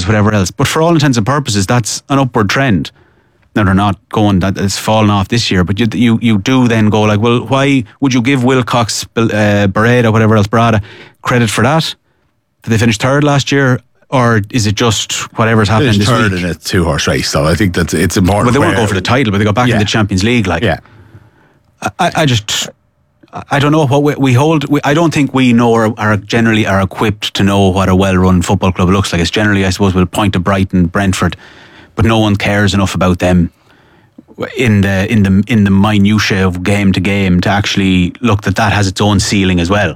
finances, whatever else. But for all intents and purposes, that's an upward trend. Now, they're not going, that it's fallen off this year, but you do then go like, well, why would you give Wilcox, Beretta, whatever else, Barada, credit for that? Did they finish third last year? Or is it just whatever's happening this third week? in a 2-horse race, so I think that it's important. But they weren't going for the title, but they got back in the Champions League. Like, I don't know what we hold. I don't think we know or are generally are equipped to know what a well-run football club looks like. It's generally, I suppose, we'll point to Brighton, Brentford, but no one cares enough about them in the minutiae of game to game to actually look that has its own ceiling as well.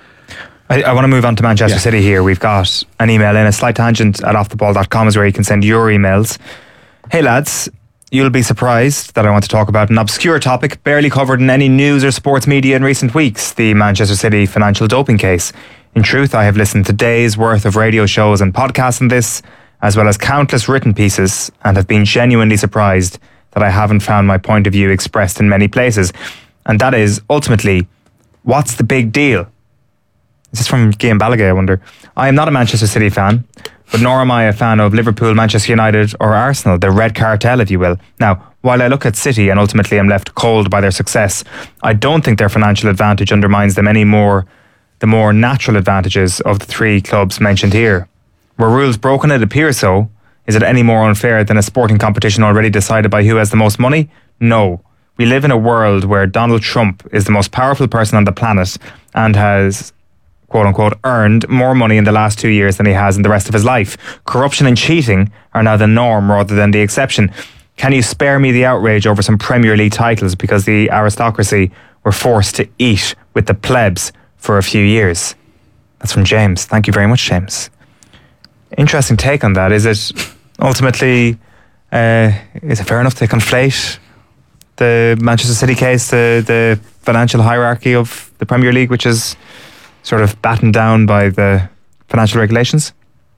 I want to move on to Manchester City here. We've got an email in, a slight tangent at offtheball.com is where you can send your emails. Hey lads, you'll be surprised that I want to talk about an obscure topic barely covered in any news or sports media in recent weeks, the Manchester City financial doping case. In truth, I have listened to days worth of radio shows and podcasts on this, as well as countless written pieces, and have been genuinely surprised that I haven't found my point of view expressed in many places. And that is, ultimately, what's the big deal? This is from Guillaume Balaguer, I wonder. I am not a Manchester City fan, but nor am I a fan of Liverpool, Manchester United or Arsenal, the red cartel, if you will. Now, while I look at City and ultimately am left cold by their success, I don't think their financial advantage undermines them any more the more natural advantages of the three clubs mentioned here. Were rules broken? It appears so. Is it any more unfair than a sporting competition already decided by who has the most money? No. We live in a world where Donald Trump is the most powerful person on the planet and has, quote-unquote, earned more money in the last 2 years than he has in the rest of his life. Corruption and cheating are now the norm rather than the exception. Can you spare me the outrage over some Premier League titles because the aristocracy were forced to eat with the plebs for a few years? That's from James. Thank you very much, James. Interesting take on that. Is it ultimately, is it fair enough to conflate the Manchester City case, the financial hierarchy of the Premier League, which is sort of battened down by the financial regulations?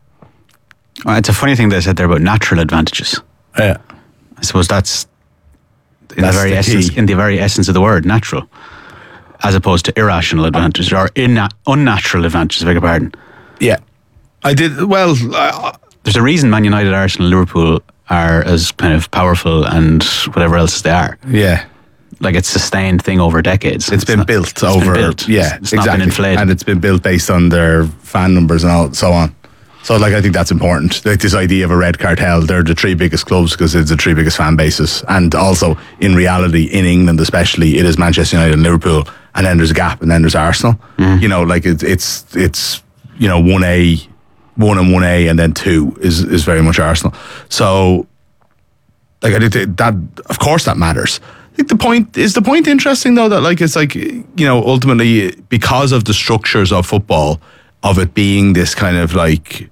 Well, it's a funny thing they said there about natural advantages. Yeah. I suppose that's the very essence of the word, natural, as opposed to irrational advantages or unnatural advantages, I beg your pardon. Yeah. I did, well... There's a reason Man United, Arsenal, Liverpool are as kind of powerful and whatever else they are. Yeah. Like, it's a sustained thing over decades. It's been built. Yeah, it's not been inflated. And it's been built based on their fan numbers and so on. So, like, I think that's important. Like, this idea of a red cartel, they're the three biggest clubs because it's the three biggest fan bases. And also, in reality, in England especially, it is Manchester United and Liverpool, and then there's a gap, and then there's Arsenal. You know, like, it's you know, 1A, 1 and 1A, and then 2 is very much Arsenal. So, like, I think that, of course, that matters. I think the point interesting though, that like, it's like, you know, ultimately because of the structures of football, of it being this kind of like,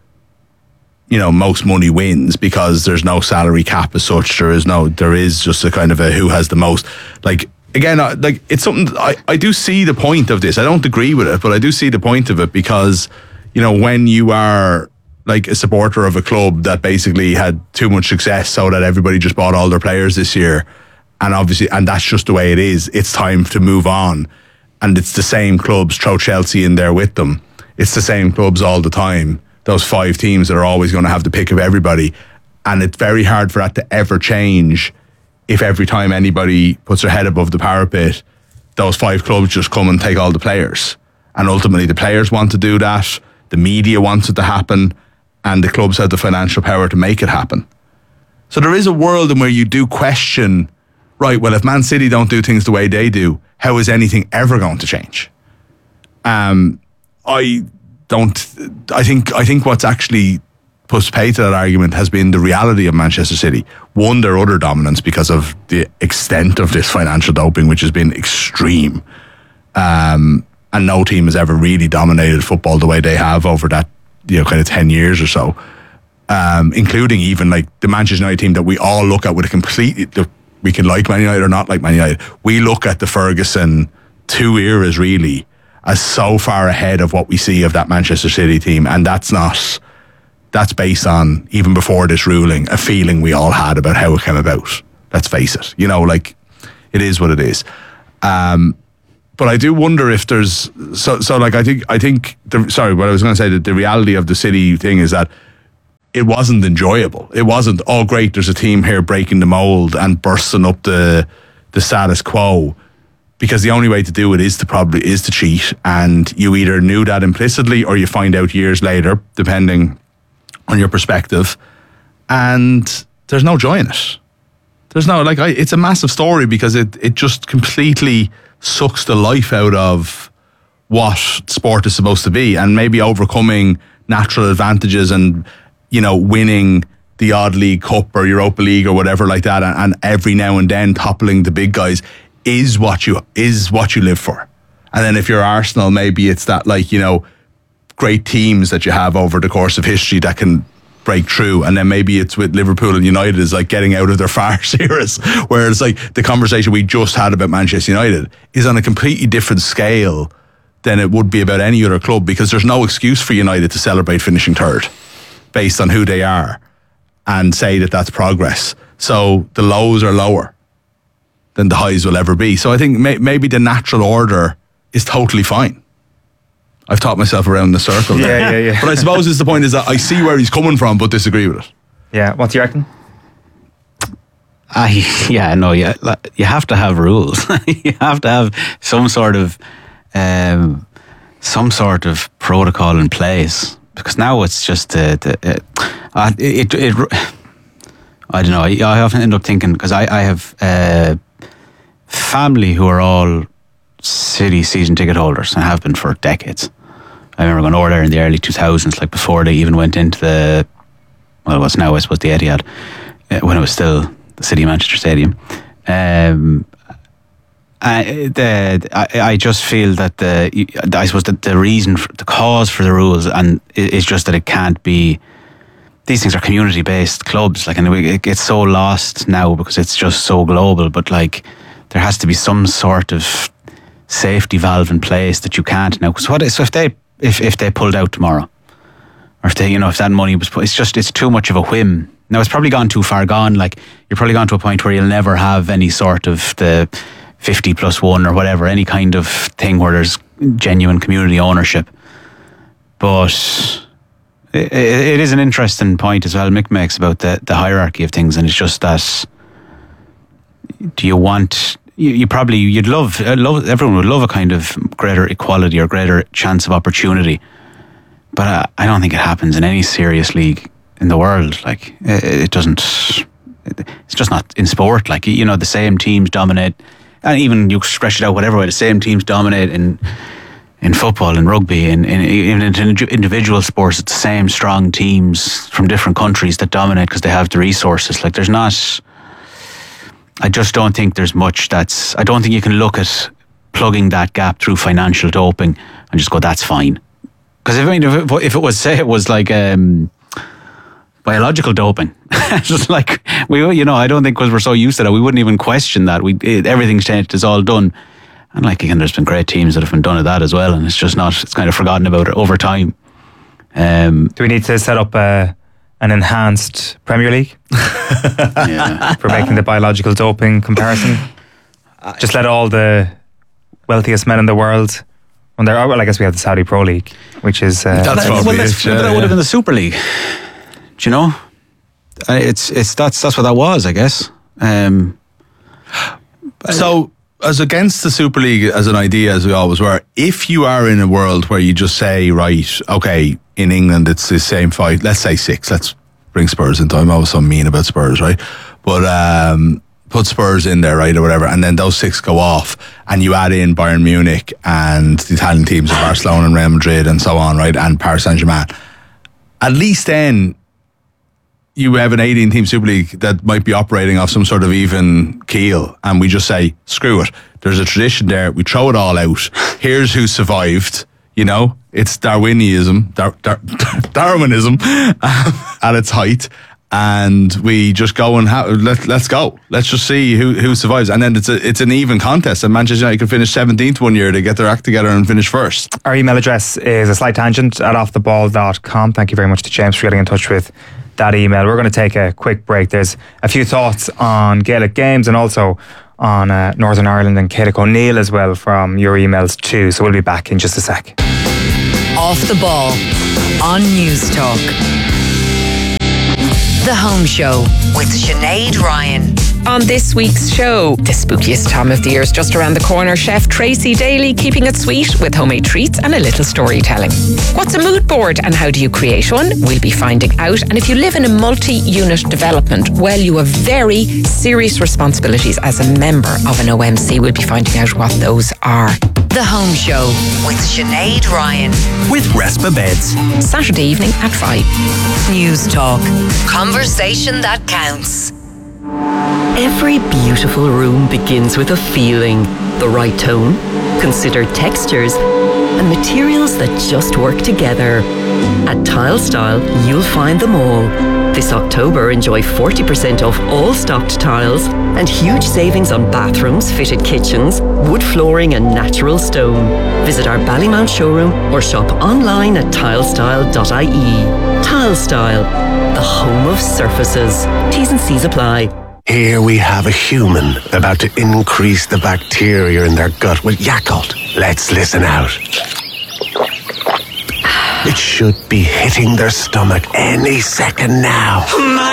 you know, most money wins because there's no salary cap as such. There is just a kind of a who has the most. Like, again, like, it's something I do see the point of this. I don't agree with it, but I do see the point of it because, you know, when you are like a supporter of a club that basically had too much success so that everybody just bought all their players this year, and obviously, and that's just the way it is, it's time to move on. And it's the same clubs, throw Chelsea in there with them. It's the same clubs all the time. Those 5 teams that are always going to have the pick of everybody. And it's very hard for that to ever change if every time anybody puts their head above the parapet, those 5 clubs just come and take all the players. And ultimately the players want to do that, the media wants it to happen, and the clubs have the financial power to make it happen. So there is a world in where you do question, right, well, if Man City don't do things the way they do, how is anything ever going to change? I think what's actually put pay to that argument has been the reality of Manchester City. One, their utter dominance because of the extent of this financial doping, which has been extreme. And no team has ever really dominated football the way they have over that, you know, kind of 10 years or so. Including even like the Manchester United team that we all look at with a completely, we can like Man United or not like Man United. We look at the Ferguson 2 eras really as so far ahead of what we see of that Manchester City team. And that's based on, even before this ruling, a feeling we all had about how it came about. Let's face it. You know, like, it is what it is. But I do wonder if there's, so like, I think what I was going to say, that the reality of the City thing is that it wasn't enjoyable. It wasn't, oh great, there's a team here breaking the mould and bursting up the status quo, because the only way to do it is to cheat, and you either knew that implicitly or you find out years later, depending on your perspective, and there's no joy in it. There's no, it's a massive story because it just completely sucks the life out of what sport is supposed to be, and maybe overcoming natural advantages and, winning the odd League Cup or Europa League or whatever like that, and every now and then toppling the big guys is what you live for. And then if you're Arsenal, maybe it's that great teams that you have over the course of history that can break through, and then maybe it's with Liverpool and United is like getting out of their farce eras, where it's like the conversation we just had about Manchester United is on a completely different scale than it would be about any other club, because there's no excuse for United to celebrate finishing third based on who they are and say that that's progress. So the lows are lower than the highs will ever be. So I think maybe the natural order is totally fine. I've taught myself around the circle there. Yeah. But I suppose the point is that I see where he's coming from, but disagree with it. Yeah, what do you reckon? You have to have rules. You have to have some sort of protocol in place, because now it's just I don't know. I often end up thinking, because I have family who are all City season ticket holders and have been for decades. I remember going over there in the early 2000s, like before they even went into what's now I suppose the Etihad, when it was still the City of Manchester Stadium. I just feel that I suppose that the reason, the cause for the rules, and is just that it can't be. These things are community-based clubs, and it gets so lost now because it's just so global. But there has to be some sort of safety valve in place that you can't now. Because if they pulled out tomorrow, or if that money was put, it's too much of a whim. Now it's probably gone too far gone. You're probably gone to a point where you'll never have any sort of the 50+1 or whatever, any kind of thing where there's genuine community ownership. But it is an interesting point as well Mick makes about the hierarchy of things, and it's just that, do you want, everyone would love a kind of greater equality or greater chance of opportunity, but I don't think it happens in any serious league in the world. It doesn't, it's just not in sport. The same teams dominate, and even you stretch it out whatever way, the same teams dominate in football and rugby and even in individual sports. It's the same strong teams from different countries that dominate because they have the resources. There's not, I just don't think there's much I don't think you can look at plugging that gap through financial doping and just go, that's fine. Because if it was, say it was biological doping, just I don't think, because we're so used to that, we wouldn't even question that. Everything's changed, it's all done. And again, there's been great teams that have been done at that as well, and it's kind of forgotten about it over time. Do we need to set up an enhanced Premier League for making the biological doping comparison? Just let all the wealthiest men in the world, I guess we have the Saudi Pro League, which is that would have been the Super League. Do you know? That's what that was, I guess. So, as against the Super League as an idea, as we always were, if you are in a world where you just say, right, okay, in England it's the same fight, let's say 6, let's bring Spurs into, I'm always so mean about Spurs, right? But put Spurs in there, right, or whatever, and then those 6 go off, and you add in Bayern Munich and the Italian teams of Barcelona and Real Madrid and so on, right, and Paris Saint-Germain. At least then you have an 18-team Super League that might be operating off some sort of even keel, and we just say, screw it. There's a tradition there. We throw it all out. Here's who survived. It's Darwinism at its height, and we just go and let's go. Let's just see who survives, and then it's an even contest. And Manchester United could finish 17th one year, they get their act together and finish first. Our email address is aslighttangent@offtheball.com. Thank you very much to James for getting in touch with that email. We're going to take a quick break. There's a few thoughts on Gaelic games and also on Northern Ireland and Ciara O'Neill as well from your emails too. So we'll be back in just a sec. Off the Ball on News Talk. The Home Show with Sinead Ryan. On this week's show, the spookiest time of the year is just around the corner. Chef Tracy Daly keeping it sweet with homemade treats and a little storytelling. What's a mood board and how do you create one? We'll be finding out. And if you live in a multi-unit development, well, you have very serious responsibilities as a member of an OMC. We'll be finding out what those are. The Home Show with Sinead Ryan. With Respa Beds. Saturday evening at 5. News Talk. Conversation that counts. Every beautiful room begins with a feeling, the right tone, considered textures, and materials that just work together. At Tile Style, you'll find them all. This October, enjoy 40% off all stocked tiles and huge savings on bathrooms, fitted kitchens, wood flooring and natural stone. Visit our Ballymount showroom or shop online at tilestyle.ie. Tile Style, the home of surfaces. T's and C's apply. Here we have a human about to increase the bacteria in their gut with Yakult. Let's listen out. It should be hitting their stomach any second now. My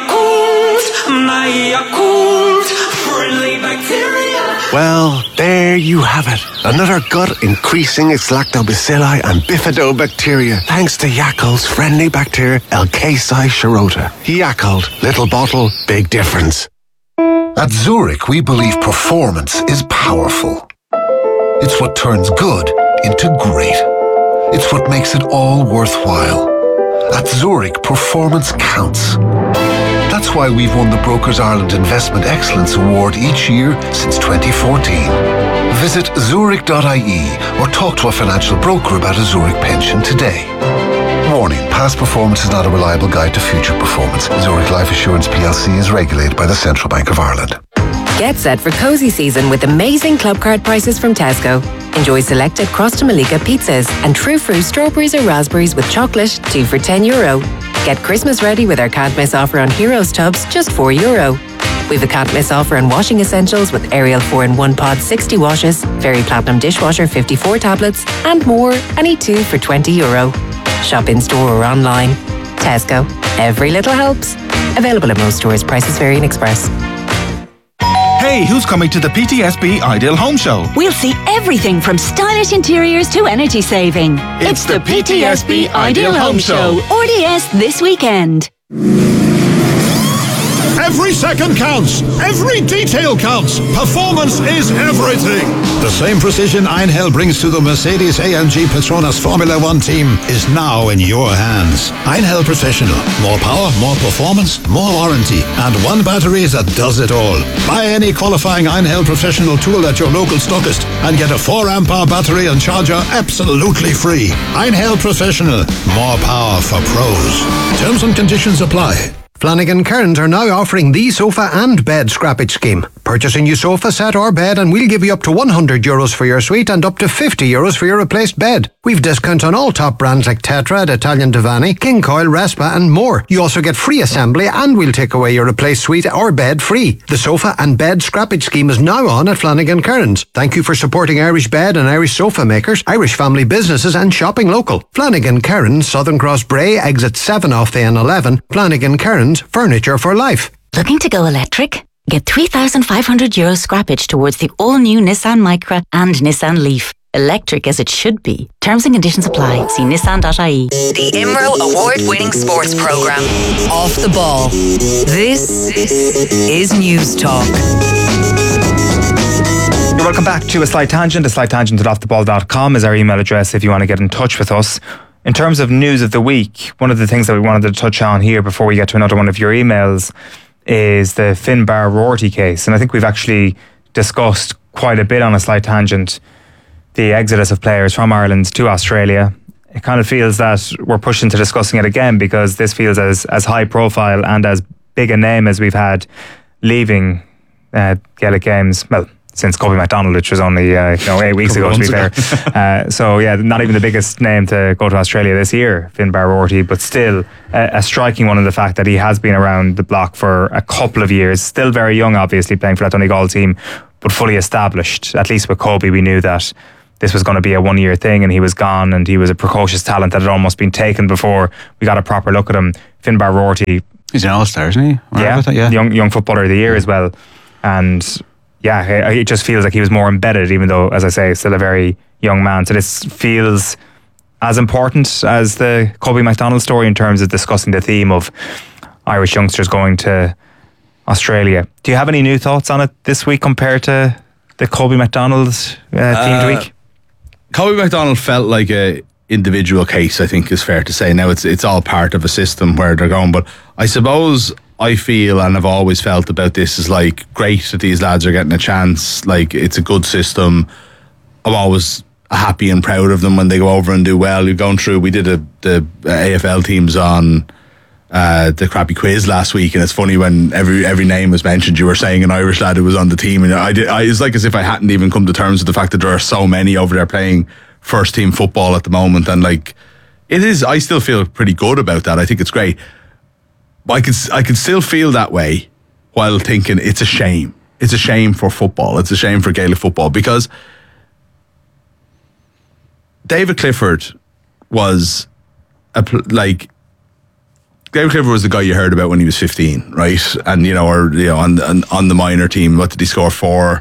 Yakult, friendly bacteria. Well, there you have it. Another gut increasing its lactobacilli and bifidobacteria thanks to Yakult's friendly bacteria Elkasi shirota. Yakult, little bottle, big difference. At Zurich, we believe performance is powerful. It's what turns good into great. It's what makes it all worthwhile. At Zurich, performance counts. That's why we've won the Brokers Ireland Investment Excellence Award each year since 2014. Visit zurich.ie or talk to a financial broker about a Zurich pension today. Warning, past performance is not a reliable guide to future performance. Zurich Life Assurance plc is regulated by the Central Bank of Ireland. Get set for cozy season with amazing club card prices from Tesco. Enjoy selected Cross to Malika pizzas and True Fruit strawberries or raspberries with chocolate, 2 for €10. Get Christmas ready with our Can't Miss offer on Heroes tubs, just €4. We've a Can't Miss offer on washing essentials with Ariel 4-in-1 Pod 60 washes, Fairy Platinum dishwasher 54 tablets, and more, any 2 for €20. Shop in store or online. Tesco. Every little helps. Available at most stores. Prices vary in Express. Hey, who's coming to the PTSB Ideal Home Show? We'll see everything from stylish interiors to energy saving. It's the PTSB Ideal Home Show. RDS this weekend. Every second counts. Every detail counts. Performance is everything. The same precision Einhell brings to the Mercedes-AMG Petronas Formula One team is now in your hands. Einhell Professional. More power, more performance, more warranty, and one battery that does it all. Buy any qualifying Einhell Professional tool at your local stockist and get a 4 amp hour battery and charger absolutely free. Einhell Professional. More power for pros. Terms and conditions apply. Flanagan Cairns are now offering the sofa and bed scrappage scheme. Purchase a new sofa set or bed and we'll give you up to €100 for your suite and up to €50 for your replaced bed. We've discounts on all top brands like Tetra, Italian Divani, King Coil, Respa and more. You also get free assembly and we'll take away your replaced suite or bed free. The sofa and bed scrappage scheme is now on at Flanagan Cairns. Thank you for supporting Irish bed and Irish sofa makers, Irish family businesses and shopping local. Flanagan Cairns, Southern Cross Bray, exit 7 off the N11. Flanagan Cairns, furniture for life. Looking to go electric? Get €3,500 scrappage towards the all-new Nissan Micra and Nissan Leaf. Electric as it should be. Terms and conditions apply. See nissan.ie. The IMRO award-winning sports programme, Off the Ball. This is News Talk. You're welcome back to A Slight Tangent. A Slight Tangent at offtheball.com is our email address if you want to get in touch with us. In terms of news of the week, one of the things that we wanted to touch on here before we get to another one of your emails is the Finbar Roarty case. And I think we've actually discussed quite a bit on A Slight Tangent the exodus of players from Ireland to Australia. It kind of feels that we're pushed into discussing it again because this feels as high profile and as big a name as we've had leaving Gaelic Games. Well, since Kobe McDonald, which was only 8 weeks ago, to be fair. So yeah, not even the biggest name to go to Australia this year, Finbar Roarty, but still a striking one in the fact that he has been around the block for a couple of years. Still very young, obviously, playing for that Donegal team, but fully established. At least with Kobe, we knew that this was going to be a one-year thing and he was gone, and he was a precocious talent that had almost been taken before we got a proper look at him. Finbar Roarty, He's an all-star, isn't he? Yeah. Young footballer of the year as well. And yeah, it just feels like he was more embedded, even though, as I say, still a very young man. So this feels as important as the Kobe McDonald story in terms of discussing the theme of Irish youngsters going to Australia. Do you have any new thoughts on it this week compared to the Kobe McDonald themed week? Kobe McDonald felt like a individual case, I think is fair to say. Now it's all part of a system where they're going, but I suppose I feel, and I've always felt about this, is like, great that these lads are getting a chance. Like, it's a good system. I'm always happy and proud of them when they go over and do well. You're going through, we did the AFL teams on the crappy quiz last week, and it's funny when every name was mentioned, you were saying an Irish lad who was on the team, and it's like as if I hadn't even come to terms with the fact that there are so many over there playing first team football at the moment, and like, it is, I still feel pretty good about that. I think it's great. I can still feel that way while thinking it's a shame. It's a shame for football. It's a shame for Gaelic football, because David Clifford was David Clifford was the guy you heard about when he was 15, right? And on the minor team, what did he score? 4-4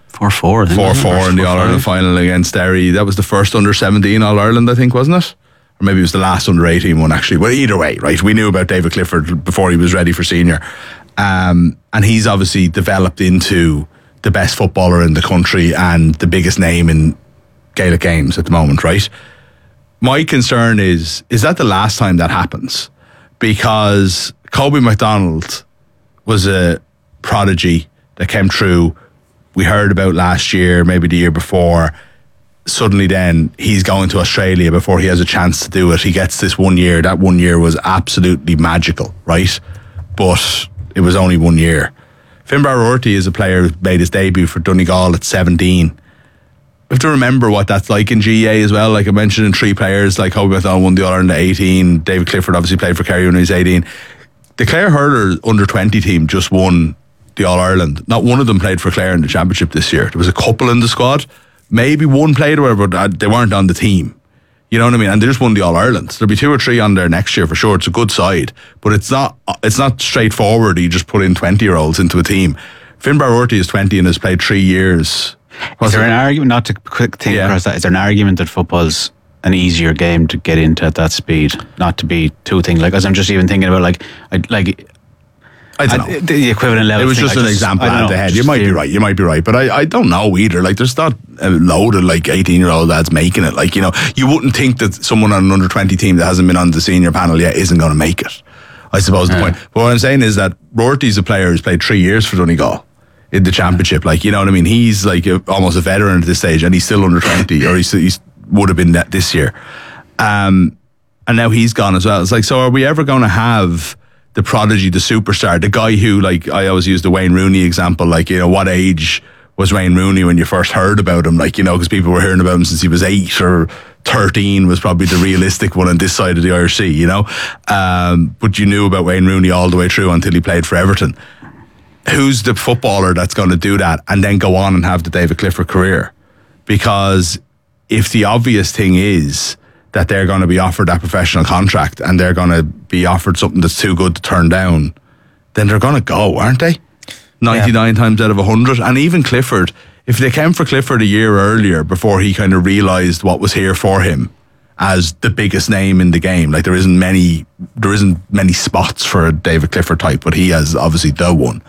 in the All-Ireland final against Derry. That was the first under-17 All-Ireland, I think, wasn't it? Or maybe it was the last under-18 one, actually. Well, either way, right? We knew about David Clifford before he was ready for senior. And he's obviously developed into the best footballer in the country and the biggest name in Gaelic games at the moment, right? My concern is that the last time that happens? Because Kobe McDonald was a prodigy that came through. We heard about last year, maybe the year before. Suddenly then he's going to Australia before he has a chance to do it. He gets this 1 year. That 1 year was absolutely magical, right? But it was only 1 year. Finbar O'Rourke is a player who made his debut for Donegal at 17. We have to remember what that's like in GAA as well. Like I mentioned, in 3 players, like Kobe McDonald won the All-Ireland at 18. David Clifford obviously played for Kerry when he was 18. The Clare Hurlers under-20 team just won the All-Ireland. Not one of them played for Clare in the championship this year. There was a couple in the squad. Maybe one played or whatever, but they weren't on the team. You know what I mean? And they just won the All-Ireland. There'll be 2 or 3 on there next year for sure. It's a good side, but it's not straightforward. You just put in 20-year-olds into a team. Finbar O'Rourke is 20 and has played 3 years. Is there an argument, not to quick think across that, is there an argument that football's an easier game to get into at that speed? Not to be too thing, like, as I'm just even thinking about I don't know. The equivalent level. It was just an example out the head. You might be right. But I don't know either. Like, there's not a load of 18-year-old lads making it. Like, you wouldn't think that someone on an under-20 team that hasn't been on the senior panel yet isn't going to make it. I suppose the point. But what I'm saying is that Rourke's a player who's played 3 years for Donegal in the championship. Like, you know what I mean? He's like almost a veteran at this stage, and he's still under 20, or he would have been that this year. And now he's gone as well. It's like, so are we ever going to have the prodigy, the superstar, the guy who, like, I always use the Wayne Rooney example, like, what age was Wayne Rooney when you first heard about him? Like, because people were hearing about him since he was 8 or 13 was probably the realistic one on this side of the Irish Sea, but you knew about Wayne Rooney all the way through until he played for Everton. Who's the footballer that's going to do that and then go on and have the David Clifford career? Because if the obvious thing is that they're going to be offered that professional contract and they're going to be offered something that's too good to turn down, then they're going to go, aren't they? 99 times out of 100. And even Clifford, if they came for Clifford a year earlier before he kind of realised what was here for him as the biggest name in the game, like there isn't many spots for a David Clifford type, but he has obviously the one.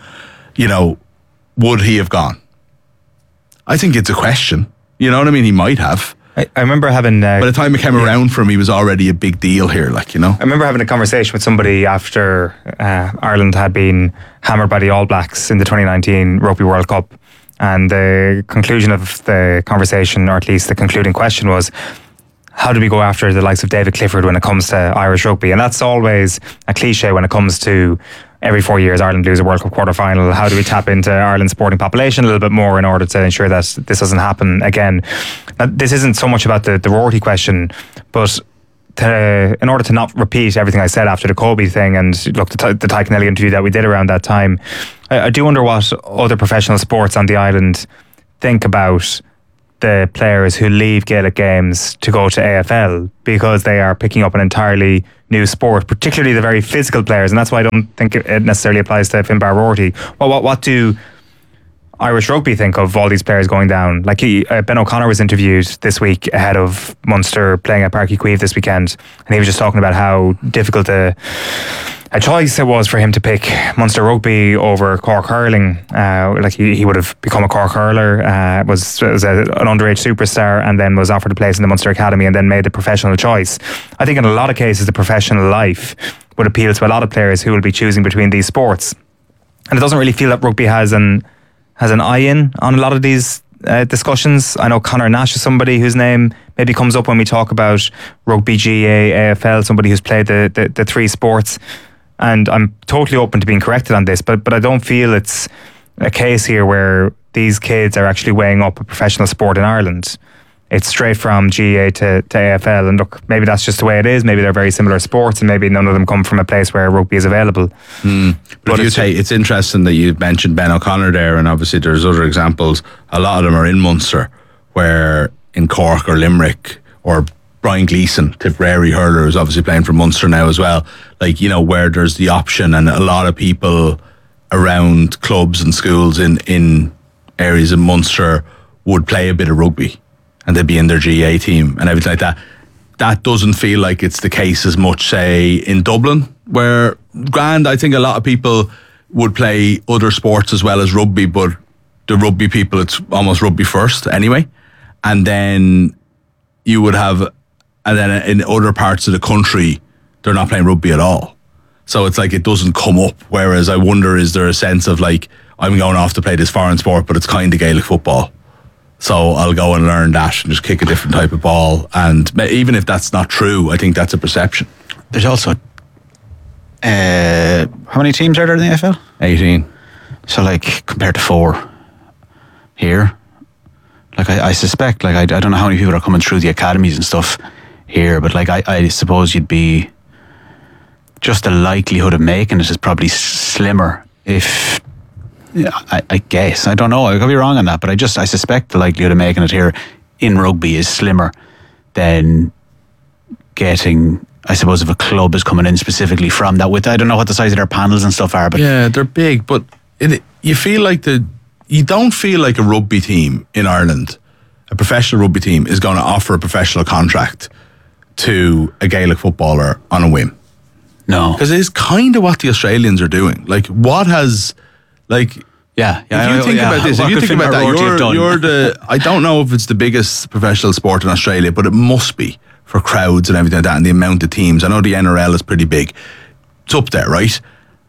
Would he have gone? I think it's a question. You know what I mean? He might have. I remember having... by the time it came around for him, he was already a big deal here, I remember having a conversation with somebody after Ireland had been hammered by the All Blacks in the 2019 Rugby World Cup. And the conclusion of the conversation, or at least the concluding question, was, how do we go after the likes of David Clifford when it comes to Irish rugby? And that's always a cliche when it comes to every 4 years Ireland lose a World Cup quarter final. How do we tap into Ireland's sporting population a little bit more in order to ensure that this doesn't happen again? Now, this isn't so much about the Roarty question, but in order to not repeat everything I said after the Kobe thing, and look, the Ty Kennelly interview that we did around that time, I do wonder what other professional sports on the island think about the players who leave Gaelic games to go to AFL because they are picking up an entirely new sport, particularly the very physical players, and that's why I don't think it necessarily applies to Finbar Rorty. Well, what do Irish rugby think of all these players going down? Like Ben O'Connor was interviewed this week ahead of Munster playing at Páirc Uí Chaoimh this weekend, and he was just talking about how difficult a choice it was for him to pick Munster rugby over Cork hurling. Like he would have become a Cork hurler, was an underage superstar, and then was offered a place in the Munster Academy, and then made the professional choice. I think in a lot of cases the professional life would appeal to a lot of players who will be choosing between these sports, and it doesn't really feel that rugby has an eye in on a lot of these discussions. I know Conor Nash is somebody whose name maybe comes up when we talk about rugby, GA, AFL, somebody who's played the three sports. And I'm totally open to being corrected on this, but I don't feel it's a case here where these kids are actually weighing up a professional sport in Ireland. It's straight from GA to AFL, and look, maybe that's just the way it is. Maybe they're very similar sports, and maybe none of them come from a place where rugby is available. But if you say, it's interesting that you mentioned Ben O'Connor there, and obviously there's other examples. A lot of them are in Munster, where in Cork or Limerick, or Brian Gleeson, Tipperary hurler, is obviously playing for Munster now as well. Like, you know, where there's the option, and a lot of people around clubs and schools in areas in Munster would play a bit of rugby, and they'd be in their GA team and everything like that. That doesn't feel like it's the case as much, say, in Dublin, where, grand, I think a lot of people would play other sports as well as rugby, but the rugby people, it's almost rugby first anyway. And then you would have, and then in other parts of the country, they're not playing rugby at all. So it's like it doesn't come up. Whereas I wonder, is there a sense of like, I'm going off to play this foreign sport, but it's kind of Gaelic football, so I'll go and learn that and just kick a different type of ball. And even if that's not true, I think that's a perception. There's also how many teams are there in the AFL? 18. So like compared to 4 here, like I suspect, like I don't know how many people are coming through the academies and stuff here, but like I suppose you'd be, just the likelihood of making it is probably slimmer if, I guess, I don't know, I could be wrong on that, but I suspect the likelihood of making it here in rugby is slimmer than getting, I suppose, if a club is coming in specifically from that. With, I don't know what the size of their panels and stuff are, but yeah, they're big, but you feel like you don't feel like a rugby team in Ireland, a professional rugby team, is going to offer a professional contract to a Gaelic footballer on a whim. No, because it's kind of what the Australians are doing. Like, what has, like, yeah. If you think about this, if you think about that, you're the, I don't know if it's the biggest professional sport in Australia, but it must be for crowds and everything like that, and the amount of teams. I know the NRL is pretty big. It's up there, right?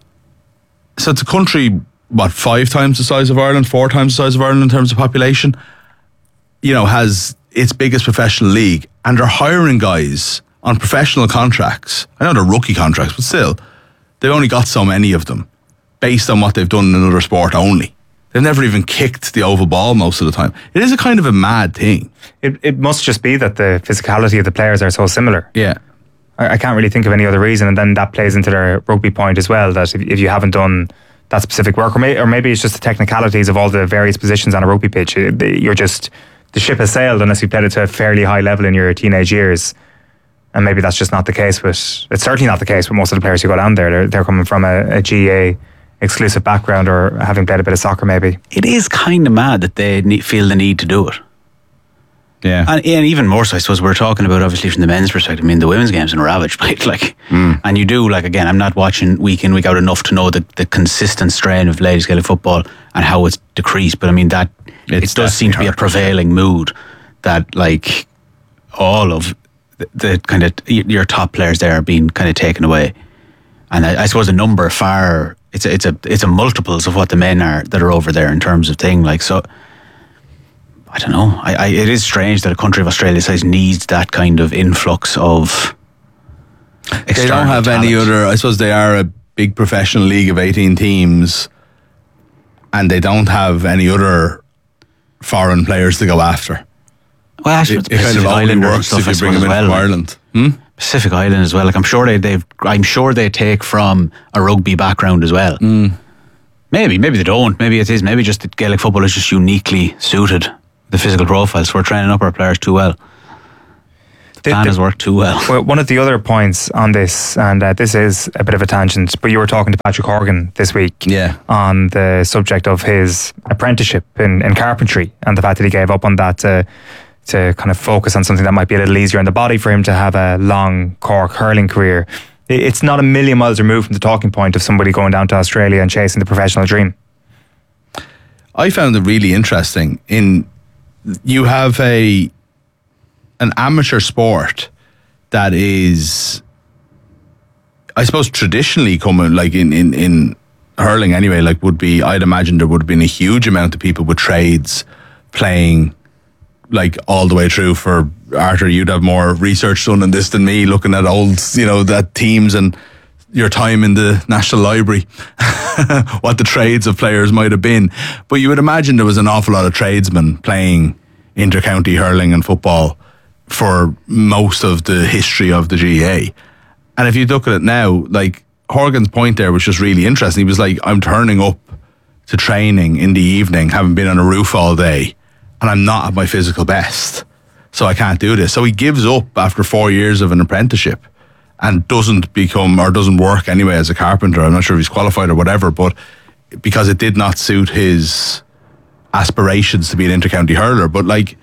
So it's a country, what, 5 times the size of Ireland, 4 times the size of Ireland in terms of population, you know, has its biggest professional league, and they're hiring guys on professional contracts. I know they're rookie contracts, but still, they've only got so many of them based on what they've done in another sport only. They've never even kicked the oval ball most of the time. It is a kind of a mad thing. It must just be that the physicality of the players are so similar. Yeah. I can't really think of any other reason, and then that plays into their rugby point as well, that if you haven't done that specific work, or maybe it's just the technicalities of all the various positions on a rugby pitch. You're just, the ship has sailed unless you played it to a fairly high level in your teenage years. And maybe that's just not the case it's certainly not the case with most of the players who go down there. They're coming from a GA exclusive background, or having played a bit of soccer maybe. It is kind of mad that they feel the need to do it. Yeah. And even more so, I suppose, we're talking about, obviously, from the men's perspective. I mean, the women's games are ravaged by it, like, and you do, like, again, I'm not watching week in, week out enough to know the consistent strain of ladies Gaelic football and how it's decreased, but I mean, that it does seem to be a prevailing mood that, like, all of the kind of your top players there are being kind of taken away, and I suppose a number far, it's a multiples of what the men are that are over there in terms of thing, like, so I don't know. It is strange that a country of Australia's size needs that kind of influx of external They don't have talent. any other, I suppose they are a big professional league of 18 teams, and they don't have any other foreign players to go after. Well, actually, it kind of only works if you bring them into Ireland. Pacific Island as well. Like, I'm sure they take from a rugby background as well. Maybe they don't. Maybe it is. Maybe just that Gaelic football is just uniquely suited the physical profiles. We're training up our players too well. The plan has worked too well. Well, one of the other points on this, and this is a bit of a tangent, but you were talking to Patrick Horgan this week on the subject of his apprenticeship in carpentry and the fact that he gave up on that to kind of focus on something that might be a little easier on the body for him to have a long Cork hurling career. It's not a million miles removed from the talking point of somebody going down to Australia and chasing the professional dream. I found it really interesting. You have an amateur sport that is, I suppose, traditionally coming, like in hurling anyway, like would be, I'd imagine there would have been a huge amount of people with trades playing like all the way through. For Arthur, you'd have more research done on this than me, looking at old, that teams and your time in the National Library, what the trades of players might have been. But you would imagine there was an awful lot of tradesmen playing inter-county hurling and football for most of the history of the GAA. And if you look at it now, like Horgan's point there was just really interesting. He was like, I'm turning up to training in the evening, having been on a roof all day, and I'm not at my physical best, so I can't do this. So he gives up after 4 years of an apprenticeship and doesn't work anyway as a carpenter. I'm not sure if he's qualified or whatever, but because it did not suit his aspirations to be an inter-county hurler. But like,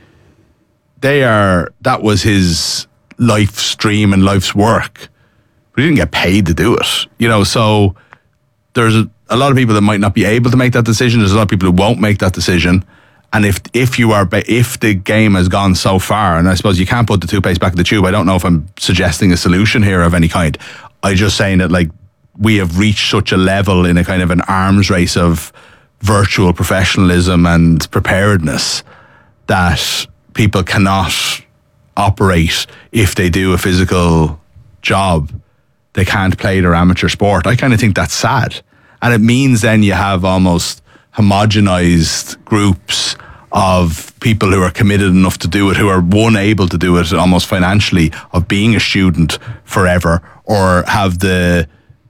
that was his life's dream and life's work, but he didn't get paid to do it, so there's a lot of people that might not be able to make that decision. There's a lot of people who won't make that decision. And if the game has gone so far, and I suppose you can't put the toothpaste back in the tube, I don't know if I'm suggesting a solution here of any kind. I'm just saying that like we have reached such a level in a kind of an arms race of virtual professionalism and preparedness that people cannot operate. If they do a physical job, they can't play their amateur sport. I kind of think that's sad. And it means then you have almost homogenized groups of people who are committed enough to do it, who are able to do it almost financially, of being a student forever, or have the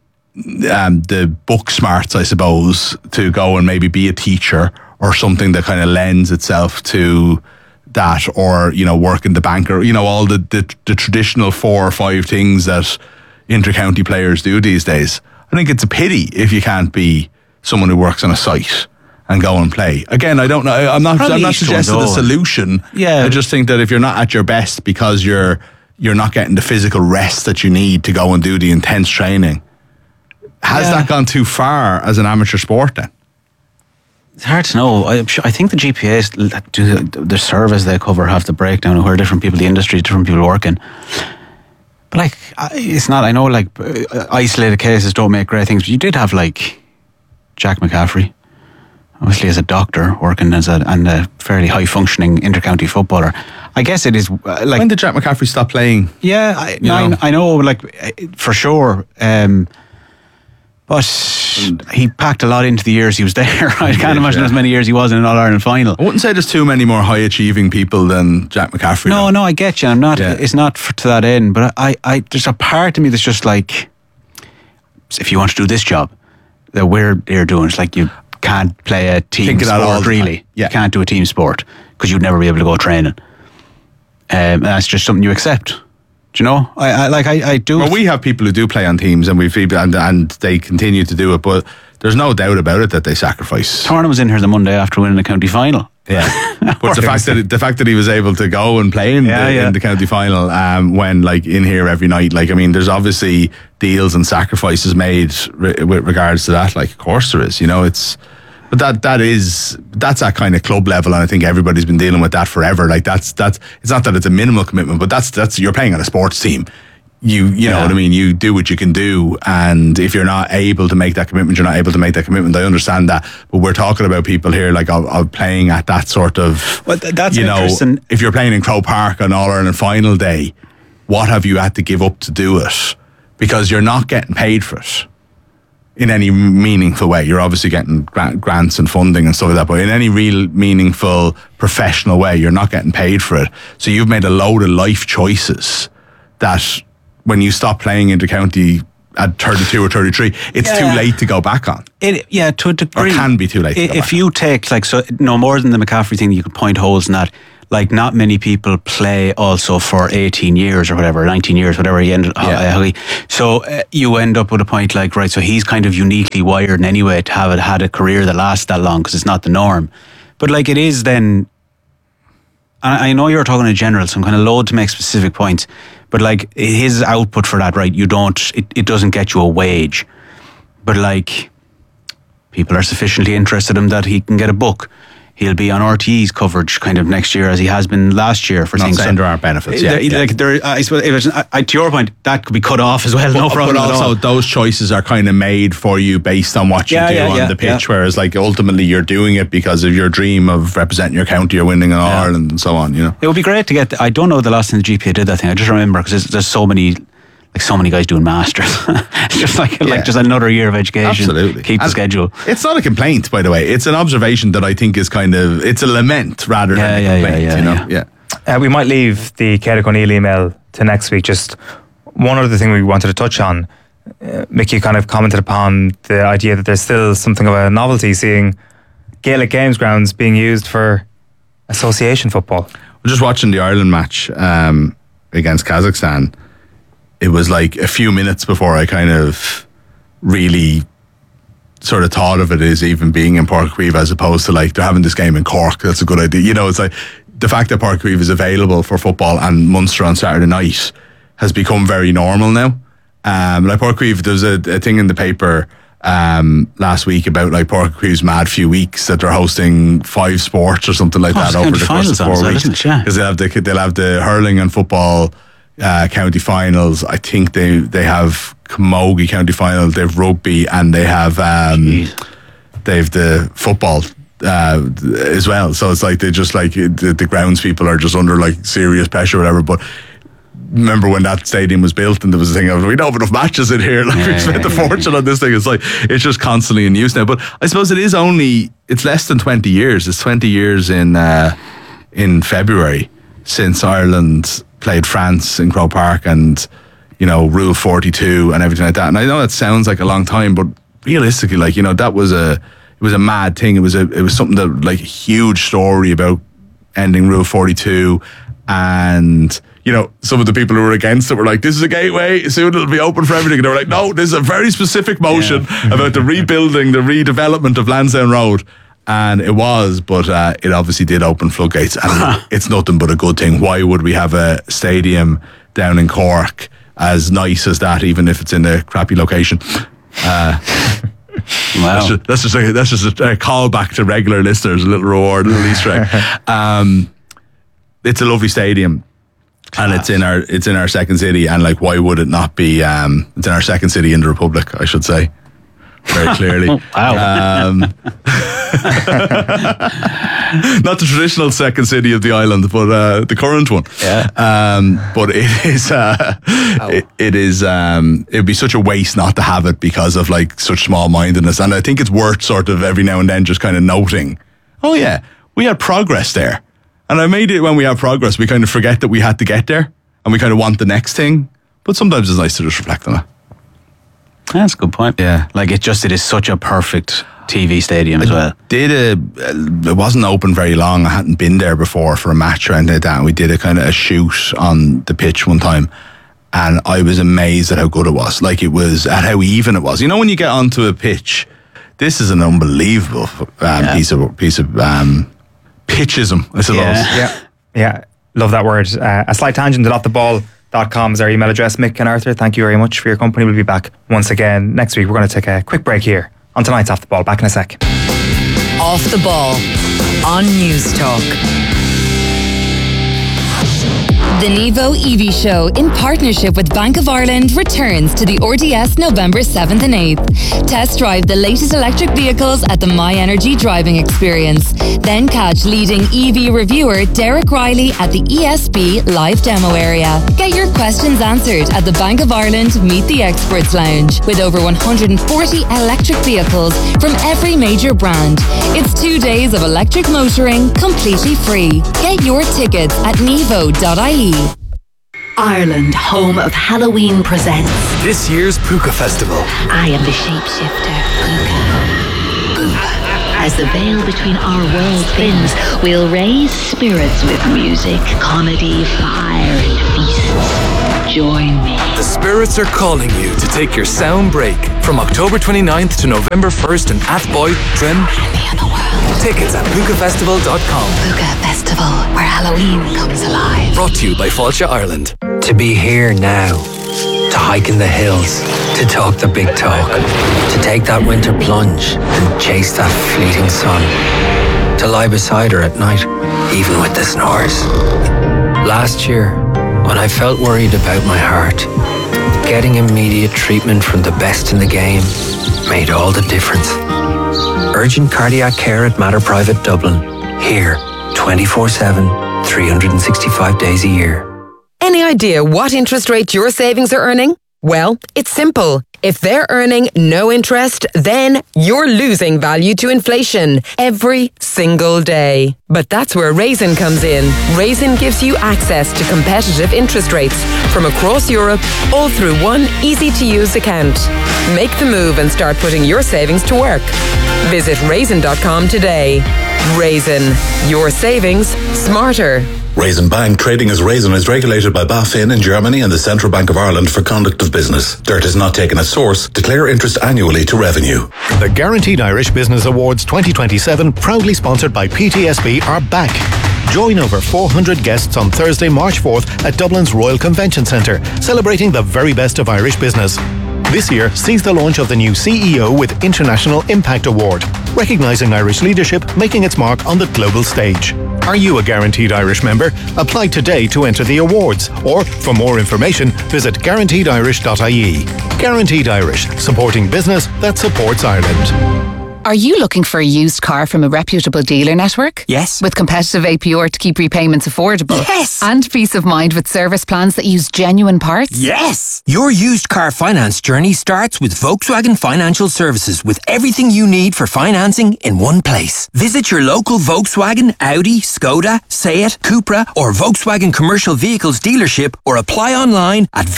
book smarts, I suppose, to go and maybe be a teacher or something that kind of lends itself to that, or work in the bank, or all the traditional 4 or 5 things that inter-county players do these days. I think it's a pity if you can't be someone who works on a site and go and play. Again, I don't know. I'm not suggesting a solution. Yeah, I just think that if you're not at your best because you're not getting the physical rest that you need to go and do the intense training, has that gone too far as an amateur sport then? It's hard to know. I think the GPAs do the surveys they cover have the breakdown of where different people in the industry, different people working. But like, it's not. I know like isolated cases don't make great things. But you did have like Jack McCaffrey, obviously as a doctor working and a fairly high functioning inter-county footballer. I guess it is like. When did Jack McCaffrey stop playing? Yeah, I know, like for sure. But he packed a lot into the years he was there. I can't imagine as many years he was in an All-Ireland final. I wouldn't say there's too many more high-achieving people than Jack McCaffrey. No, I get you. I'm not. Yeah. It's not to that end. But I there's a part of me that's just like, if you want to do this job that we're here doing, it's like you can't play a team sport, really. Yeah. You can't do a team sport because you'd never be able to go training. And that's just something you accept. Do you know? I do. Well, we have people who do play on teams, and and they continue to do it. But there's no doubt about it that they sacrifice. Tornan was in here the Monday after winning the county final. Yeah, but the fact that he was able to go and play in the county final, when like in here every night, like I mean, there's obviously deals and sacrifices made with regards to that. Like, of course there is. But that's that kind of club level, and I think everybody's been dealing with that forever. Like that's it's not that it's a minimal commitment, but that's you're playing on a sports team. You know what I mean? You do what you can do, and if you're not able to make that commitment, you're not able to make that commitment. I understand that, but we're talking about people here like of playing at that sort of. Well, that's interesting. If you're playing in Croke Park on All-Ireland final day, what have you had to give up to do it? Because you're not getting paid for it in any meaningful way. You're obviously getting grants and funding and stuff like that, but in any real meaningful professional way, you're not getting paid for it. So you've made a load of life choices that when you stop playing inter-county at 32 or 33, it's too late to go back on. To a degree. Or can be too late to go If back you take, like, so no more than the McCaffrey thing, you could point holes in that. Like, not many people play also for 18 years or whatever, 19 years, whatever he ended up. So you end up with a point like, right, so he's kind of uniquely wired in any way to have had a career that lasts that long, because it's not the norm. But like, it is then, I know you're talking in general, so I'm kind of loath to make specific points, but like, his output for that, right, it doesn't get you a wage. But like, people are sufficiently interested in him that he can get a book. He'll be on RTE's coverage kind of next year, as he has been last year for not things. saying there aren't benefits. I suppose, to your point, that could be cut off as well. No problem. But also, those choices are kind of made for you based on what you do on the pitch. Whereas, like, ultimately, you're doing it because of your dream of representing your county or winning in Ireland and so on. You know, it would be great to get. I don't know the last time the GPA did that thing. I just remember because there's so many. Like, so many guys doing masters. It's just like just another year of education. Absolutely. Keep the schedule. It's not a complaint, by the way. It's an observation that I think is kind of, it's a lament rather than a complaint. We might leave the Céad O'Neill email to next week. Just one other thing we wanted to touch on. Mickey kind of commented upon the idea that there's still something of a novelty seeing Gaelic Games grounds being used for association football. We're just watching the Ireland match against Kazakhstan. It was like a few minutes before I kind of really sort of thought of it as even being in Páirc Uí Chaoimh, as opposed to like they're having this game in Cork. That's a good idea. You know, it's like the fact that Páirc Uí Chaoimh is available for football and Munster on Saturday night has become very normal now. Like Páirc Uí Chaoimh, there was a thing in the paper last week about like Páirc Uí Chaoimh's mad few weeks that they're hosting 5 sports or something like that over the course of 4 weeks. Because they'll have the hurling and football county finals. I think they have Camogie county final, they have rugby, and they have the football as well. So it's like they just like the grounds people are just under like serious pressure or whatever. But remember when that stadium was built and there was a thing of, we don't have enough matches in here, like we spent a fortune on this thing. It's like it's just constantly in use now. But I suppose it's less than 20 years. It's 20 years in February since Ireland played France in Croke Park, and you know, Rule 42 and everything like that. And I know that sounds like a long time, but realistically, like, you know, that was it was a mad thing. It was something that, like, a huge story about ending Rule 42, and you know, some of the people who were against it were like, this is a gateway, soon it'll be open for everything. And they were like, no, this is a very specific motion about the rebuilding, the redevelopment of Lansdowne Road. And it was, but it obviously did open floodgates, and it's nothing but a good thing. Why would we have a stadium down in Cork as nice as that, even if it's in a crappy location? Wow. That's just a callback to regular listeners, a little reward, a little Easter egg. It's a lovely stadium. Class. And it's in our second city, and like, why would it not be? It's in our second city in the Republic, I should say, very clearly. Wow. Not the traditional second city of the island, but the current one. Yeah. But it is. It is. It'd be such a waste not to have it because of like such small-mindedness, and I think it's worth sort of every now and then just kind of noting, oh yeah, we had progress there. And I made it when we have progress, we kind of forget that we had to get there, and we kind of want the next thing. But sometimes it's nice to just reflect on it. That's a good point. Yeah. Like, it is such a perfect TV stadium as well. It wasn't open very long. I hadn't been there before for a match or anything like that. And we did a kind of a shoot on the pitch one time, and I was amazed at how good it was. Like, it was, at how even it was. You know, when you get onto a pitch, this is an unbelievable piece of pitchism, I suppose. Yeah. Love that word. A slight tangent at offtheball.com is our email address. Mick and Arthur, thank you very much for your company. We'll be back once again next week. We're going to take a quick break here on tonight's Off the Ball. Back in a sec. Off the Ball on News Talk. The Nevo EV Show, in partnership with Bank of Ireland, returns to the RDS November 7th and 8th. Test drive the latest electric vehicles at the My Energy driving experience. Then catch leading EV reviewer Derek Riley at the ESB live demo area. Get your questions answered at the Bank of Ireland Meet the Experts Lounge, with over 140 electric vehicles from every major brand. It's 2 days of electric motoring completely free. Get your tickets at nevo.ie. Ireland, home of Halloween presents this year's Puka Festival. I am the shapeshifter, Puka. As the veil between our worlds thins, we'll raise spirits with music, comedy, fire, and feasts. Join me. The spirits are calling you to take your sound break from October 29th to November 1st in Athboy, Trim. Tickets at pukafestival.com. Puka Festival, where Halloween comes alive. Brought to you by Fáilte Ireland. To be here now, to hike in the hills, to talk the big talk, to take that winter plunge and chase that fleeting sun, to lie beside her at night, even with the snores. Last year, when I felt worried about my heart, getting immediate treatment from the best in the game made all the difference. Urgent cardiac care at Mater Private Dublin. Here, 24/7, 365 days a year. Any idea what interest rate your savings are earning? Well, it's simple. If they're earning no interest, then you're losing value to inflation every single day. But that's where Raisin comes in. Raisin gives you access to competitive interest rates from across Europe, all through one easy-to-use account. Make the move and start putting your savings to work. Visit raisin.com today. Raisin, your savings smarter. Raisin Bank, trading as Raisin, is regulated by BaFin in Germany and the Central Bank of Ireland for conduct of business. Dirt is not taken as source. Declare interest annually to revenue. The Guaranteed Irish Business Awards 2027, proudly sponsored by PTSB, are back. Join over 400 guests on Thursday, March 4th at Dublin's Royal Convention Centre, celebrating the very best of Irish business. This year sees the launch of the new CEO with International Impact Award, recognising Irish leadership making its mark on the global stage. Are you a Guaranteed Irish member? Apply today to enter the awards, or for more information, visit guaranteedirish.ie. Guaranteed Irish, supporting business that supports Ireland. Are you looking for a used car from a reputable dealer network? Yes. With competitive APR to keep repayments affordable? Yes. And peace of mind with service plans that use genuine parts? Yes. Your used car finance journey starts with Volkswagen Financial Services, with everything you need for financing in one place. Visit your local Volkswagen, Audi, Skoda, Seat, Cupra or Volkswagen Commercial Vehicles dealership, or apply online at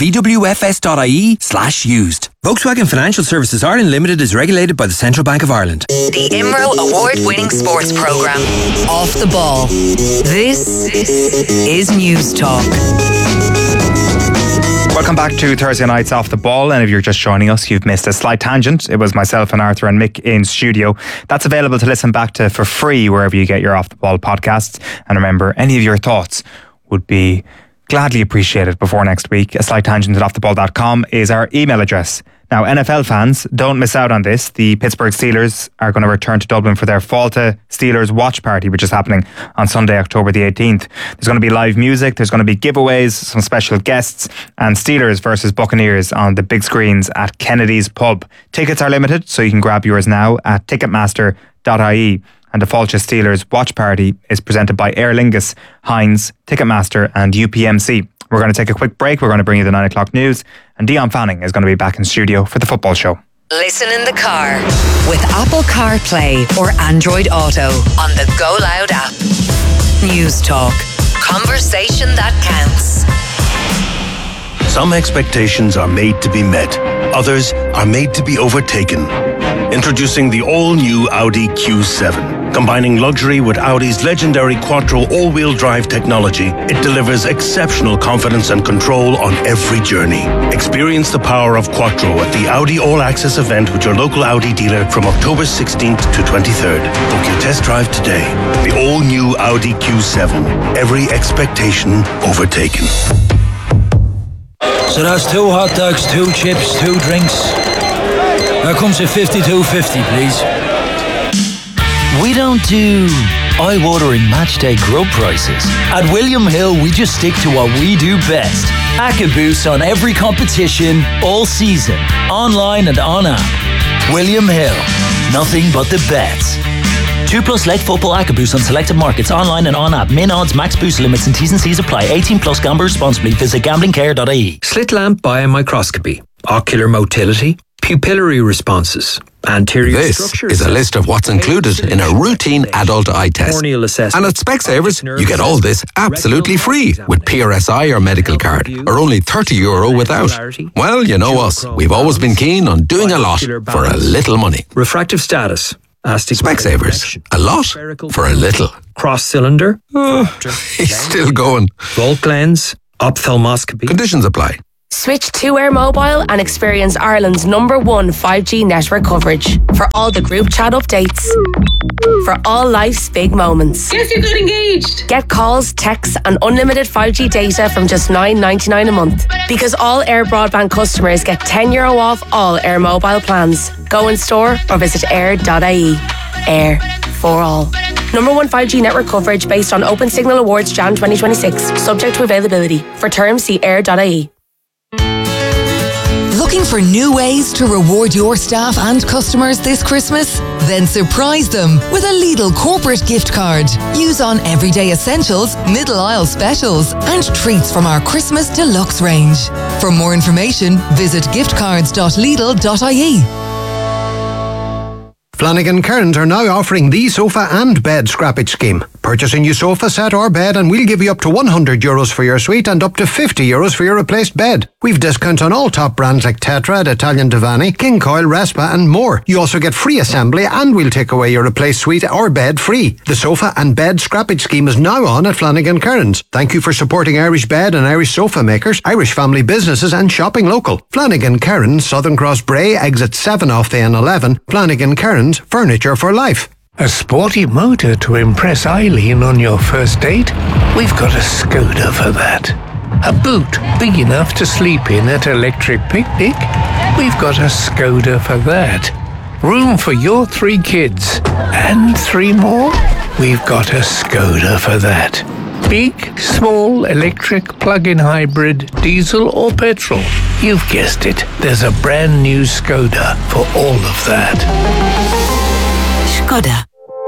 vwfs.ie/used. Volkswagen Financial Services Ireland Limited is regulated by the Central Bank of Ireland. The IMRO award-winning sports programme, Off the Ball. This is News Talk. Welcome back to Thursday Night's Off the Ball, and if you're just joining us, you've missed a slight tangent. It was myself and Arthur and Mick in studio. That's available to listen back to for free wherever you get your Off the Ball podcasts. And remember, any of your thoughts would be gladly appreciated before next week. A slight tangent at offtheball.com is our email address. Now, NFL fans, don't miss out on this. The Pittsburgh Steelers are going to return to Dublin for their Fáilte Steelers watch party, which is happening on Sunday, October the 18th. There's going to be live music, there's going to be giveaways, some special guests, and Steelers versus Buccaneers on the big screens at Kennedy's Pub. Tickets are limited, so you can grab yours now at ticketmaster.ie. And the Fáilte Steelers watch party is presented by Aer Lingus, Heinz, Ticketmaster and UPMC. We're going to take a quick break. We're going to bring you the 9 o'clock news, and Dion Fanning is going to be back in studio for the football show. Listen in the car with Apple CarPlay or Android Auto on the Go Loud app. News Talk. Conversation that counts. Some expectations are made to be met. Others are made to be overtaken. Introducing the all-new Audi Q7. Combining luxury with Audi's legendary Quattro all-wheel drive technology, it delivers exceptional confidence and control on every journey. Experience the power of Quattro at the Audi All-Access event with your local Audi dealer from October 16th to 23rd. Book your test drive today. The all-new Audi Q7. Every expectation overtaken. So that's 2 hot dogs, 2 chips, 2 drinks. Now comes a 52.50, please. We don't do eye-watering matchday grub prices. At William Hill, we just stick to what we do best. AccaBoost on every competition, all season, online and on app. William Hill, nothing but the best. 2+ leg football AccaBoost on selected markets, online and on app. Min odds, max boost limits and T's and C's apply. 18+ gamble responsibly. Visit gamblingcare.ie. Slit lamp biomicroscopy, ocular motility, pupillary responses, Anterior This is a list of what's included in a routine adult eye test. corneal assessment. And at Specsavers, you get all this absolutely free with PRSI or medical card, or only €30 without. Well, you know us. We've always been keen on doing a lot for a little money. Refractive status. Specsavers. A lot for a little. Cross cylinder. He's still going. Volt lens. Ophthalmoscopy. Conditions apply. Switch to Air Mobile and experience Ireland's #1 5G network coverage for all the group chat updates. For all life's big moments. Guess you got engaged. Get calls, texts and unlimited 5G data from just $9.99 a month. Because all Air broadband customers get €10 off all Air Mobile plans. Go in store or visit air.ie. Air for all. #1 5G network coverage based on Open Signal Awards Jan 2026. Subject to availability. For terms, see air.ie. Looking for new ways to reward your staff and customers this Christmas? Then surprise them with a Lidl corporate gift card. Use on everyday essentials, middle aisle specials, and treats from our Christmas deluxe range. For more information, visit giftcards.lidl.ie. Flanagan Cairns are now offering the sofa and bed scrappage scheme. Purchase a new sofa set or bed and we'll give you up to €100 for your suite and up to €50 for your replaced bed. We've discounts on all top brands like Tetra, Italian Divani, King Coil, Respa and more. You also get free assembly and we'll take away your replaced suite or bed free. The sofa and bed scrappage scheme is now on at Flanagan Cairns. Thank you for supporting Irish bed and Irish sofa makers, Irish family businesses and shopping local. Flanagan Cairns, Southern Cross Bray, exit 7 off the N11. Flanagan Cairns, furniture for life. A sporty motor to impress Eileen on your first date? We've got a Skoda for that. A boot big enough to sleep in at Electric Picnic? We've got a Skoda for that. Room for your 3 kids and 3 more? We've got a Skoda for that. Big, small, electric, plug-in hybrid, diesel or petrol? You've guessed it. There's a brand new Skoda for all of that. Skoda.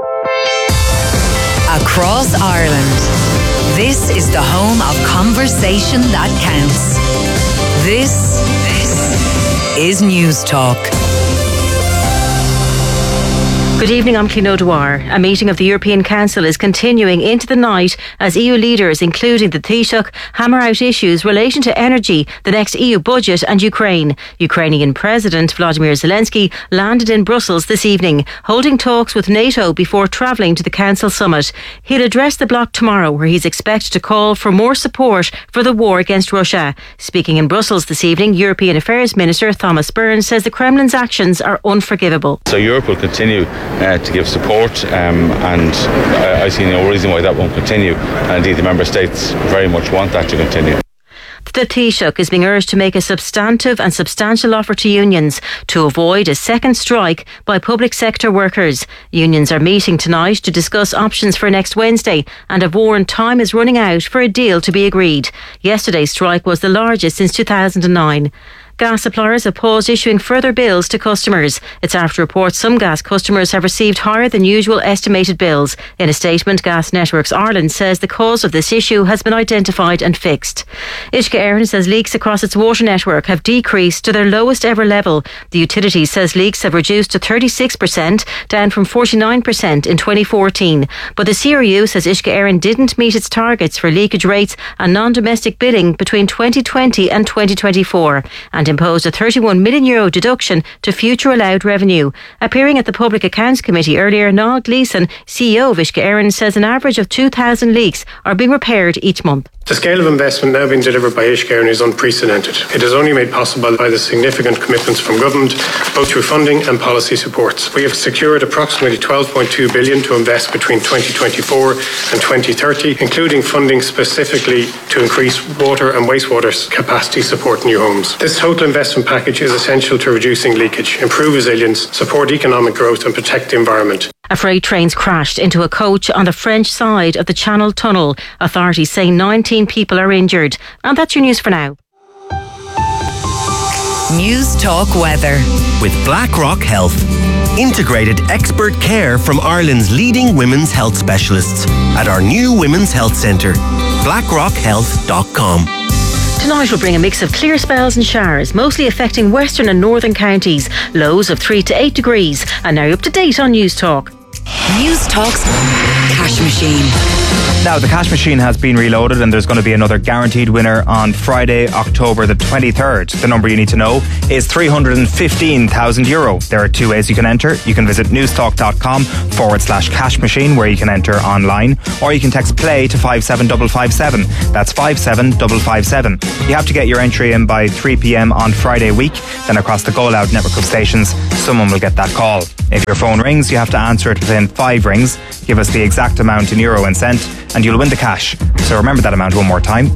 Across Ireland, this is the home of conversation that counts. This is News Talk. Good evening, I'm Clín O'Dwyer. A meeting of the European Council is continuing into the night as EU leaders, including the Taoiseach, hammer out issues relating to energy, the next EU budget and Ukraine. Ukrainian President Volodymyr Zelensky landed in Brussels this evening, holding talks with NATO before travelling to the Council summit. He'll address the bloc tomorrow, where he's expected to call for more support for the war against Russia. Speaking in Brussels this evening, European Affairs Minister Thomas Burns says the Kremlin's actions are unforgivable. So Europe will continue to give support and I see no reason why that won't continue, and indeed the Member States very much want that to continue. The Taoiseach is being urged to make a substantive and substantial offer to unions to avoid a second strike by public sector workers. Unions are meeting tonight to discuss options for next Wednesday and have warned time is running out for a deal to be agreed. Yesterday's strike was the largest since 2009. Gas suppliers have paused issuing further bills to customers. It's after reports some gas customers have received higher than usual estimated bills. In a statement, Gas Networks Ireland says the cause of this issue has been identified and fixed. Uisce Éireann says leaks across its water network have decreased to their lowest ever level. The utility says leaks have reduced to 36%, down from 49% in 2014. But the CRU says Uisce Éireann didn't meet its targets for leakage rates and non-domestic billing between 2020 and 2024. And imposed a €31 million deduction to future allowed revenue. Appearing at the Public Accounts Committee earlier, Niall Gleeson, CEO of Uisce Éireann, says an average of 2,000 leaks are being repaired each month. The scale of investment now being delivered by Uisce Éireann is unprecedented. It is only made possible by the significant commitments from government, both through funding and policy supports. We have secured approximately €12.2 billion to invest between 2024 and 2030, including funding specifically to increase water and wastewater capacity support in new homes. This total investment package is essential to reducing leakage, improve resilience, support economic growth and protect the environment. A freight train's crashed into a coach on the French side of the Channel Tunnel. Authorities say 19 people are injured. And that's your news for now. News Talk Weather. With BlackRock Health. Integrated expert care from Ireland's leading women's health specialists at our new Women's Health Centre. BlackRockHealth.com. Tonight will bring a mix of clear spells and showers, mostly affecting western and northern counties. Lows of 3 to 8 degrees. And now you're up to date on News Talk. News Talk's Cash Machine. Now, the cash machine has been reloaded and there's going to be another guaranteed winner on Friday, October the 23rd. The number you need to know is €315,000. There are two ways you can enter. You can visit newstalk.com/cash machine where you can enter online, or you can text play to 57557. That's 57557. You have to get your entry in by 3 p.m. on Friday week. Then across the Go Loud network of stations, someone will get that call. If your phone rings, you have to answer it within 5 rings. Give us the exact amount in euro and cent, and you'll win the cash. So remember that amount one more time.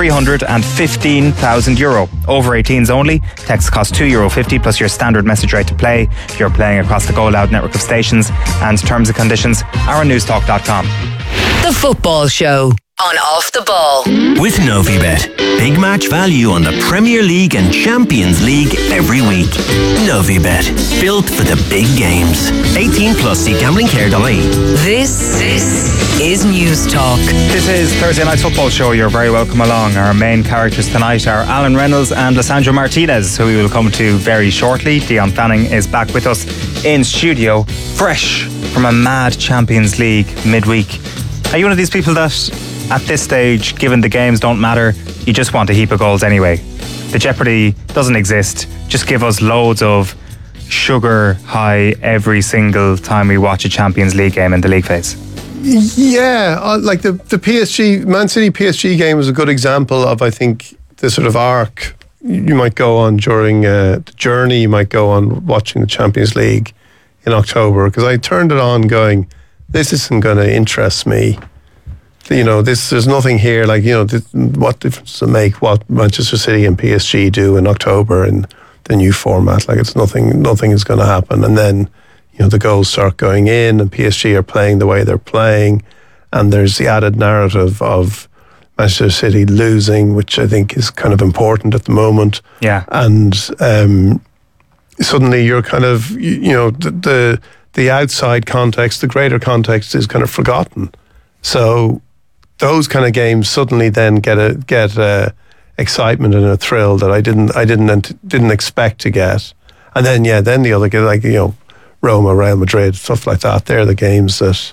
€315,000. Over 18s only. Text costs €2.50 plus your standard message rate to play. If you're playing across the Go Loud network of stations, and terms and conditions are on newstalk.com. The Football Show on Off the Ball. With Novibet. Big match value on the Premier League and Champions League every week. Novibet. Built for the big games. 18 plus. See gamblingcare.ie. This is News Talk. This is Thursday Night's Football Show. You're very welcome along. Our main characters tonight are Alan Reynolds and Lissandra Martinez, who we will come to very shortly. Dion Fanning is back with us in studio, fresh from a mad Champions League midweek. Are you one of these people that, at this stage, given the games don't matter, you just want a heap of goals anyway? The jeopardy doesn't exist. Just give us loads of sugar high every single time we watch a Champions League game in the league phase. Yeah, like the PSG, Man City PSG game was a good example of, I think, the sort of arc you might go on during the journey you might go on watching the Champions League in October, because I turned it on going, this isn't going to interest me. You know, there's nothing here. Like, you know, what difference does it make what Manchester City and PSG do in October in the new format? Like, it's nothing is going to happen. And then, you know, the goals start going in and PSG are playing the way they're playing. And there's the added narrative of Manchester City losing, which I think is kind of important at the moment. Yeah. And suddenly you're kind of, you know, the outside context, the greater context is kind of forgotten. So those kind of games suddenly then get excitement and a thrill that I didn't expect to get. And then then the other, like, you know, Roma, Real Madrid, stuff like that. They're the games that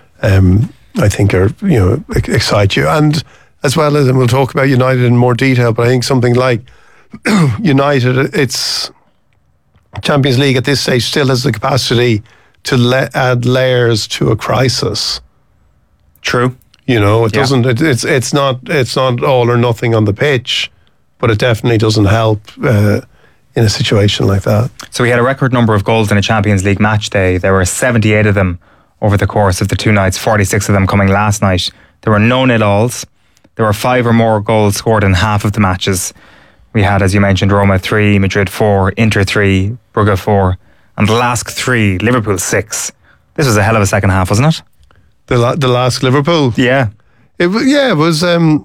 I think are, you know, excite you. And as well as, and we'll talk about United in more detail, but I think something like United, it's Champions League at this stage still has the capacity to add layers to a crisis. True. You know, it doesn't. It's not all or nothing on the pitch, but it definitely doesn't help in a situation like that. So we had a record number of goals in a Champions League match day. There were 78 of them over the course of the 2 nights. 46 of them coming last night. There were no nil-alls. There were 5 or more goals scored in half of the matches. We had, as you mentioned, Roma 3, Madrid 4, Inter 3, Brugge 4, and the last 3, Liverpool 6. This was a hell of a second half, wasn't it? The last Liverpool, yeah, it was a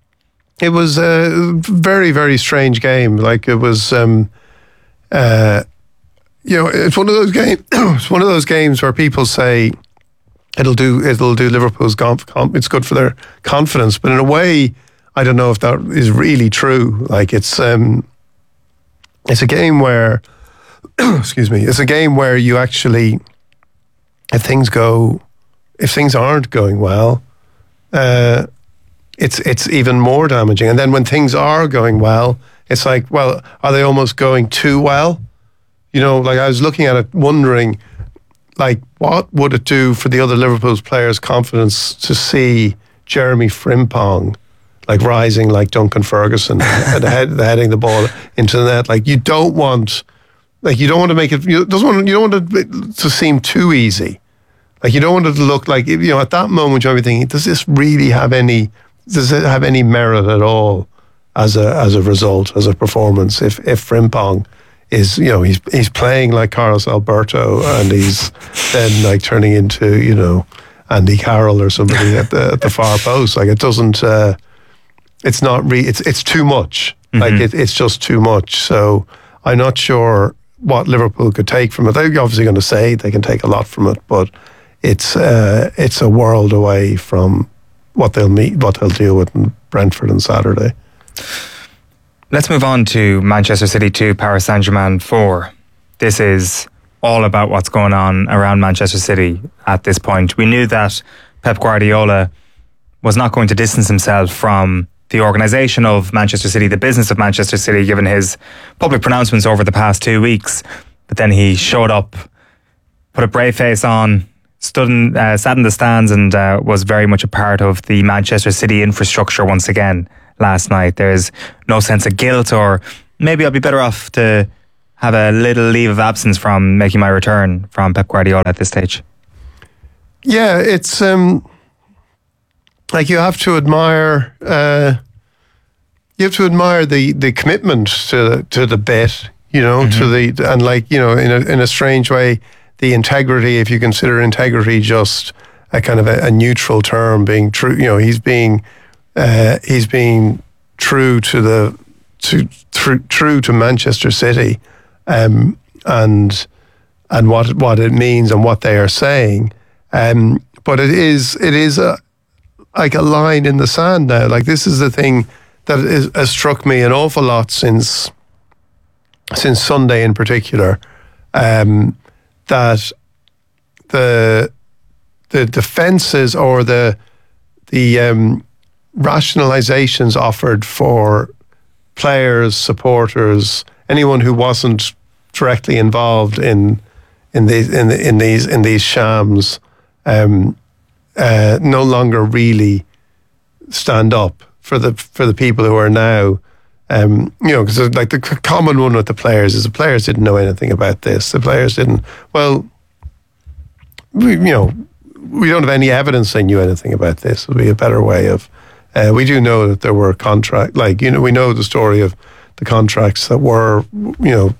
very, very strange game. Like, it was, you know, it's one of those games. It's one of those games where people say it'll do Liverpool's it's good for their confidence, but in a way, I don't know if that is really true. Like, it's a game where, excuse me, it's a game where you actually, if things aren't going well, it's even more damaging. And then when things are going well, it's like, well, are they almost going too well? You know, like, I was looking at it wondering, like, what would it do for the other Liverpool players' confidence to see Jeremy Frimpong, like, rising like Duncan Ferguson and heading the ball into the net? Like, you don't want to make it, you don't want it to seem too easy. Like, you don't want it to look like, you know, at that moment you're thinking, does it have any merit at all as a result, as a performance? If Frimpong is, you know, he's playing like Carlos Alberto and he's then like turning into, you know, Andy Carroll or somebody at the far post. Like, it doesn't, it's not it's too much. Mm-hmm. Like, it's just too much. So I'm not sure what Liverpool could take from it. They're obviously going to say they can take a lot from it, but it's a world away from what they'll deal with in Brentford on Saturday. Let's move on to Manchester City 2, Paris Saint-Germain 4. This is all about what's going on around Manchester City at this point. We knew that Pep Guardiola was not going to distance himself from the organisation of Manchester City, the business of Manchester City, given his public pronouncements over the past 2 weeks. But then he showed up, put a brave face on, sat in the stands and was very much a part of the Manchester City infrastructure once again last night. There's no sense of guilt, or maybe I'll be better off to have a little leave of absence from making my return from Pep Guardiola at this stage. Yeah, it's like you have to admire the commitment to the bet, you know, to the, and like, you know, in a strange way, the integrity, if you consider integrity just a kind of a neutral term, being true, you know, he's being true to true to Manchester City, and what it means and what they are saying. But it is like a line in the sand now. Like, this is the thing that has struck me an awful lot since Sunday in particular, that the defences or the rationalizations offered for players, supporters, anyone who wasn't directly involved in these shams, no longer really stand up for the people who are now, you know, because like the common one with the players is the players didn't know anything about this. The players didn't. Well, we don't have any evidence they knew anything about this. Would be a better way of. We do know that there were contracts, like, you know, we know the story of the contracts that were, the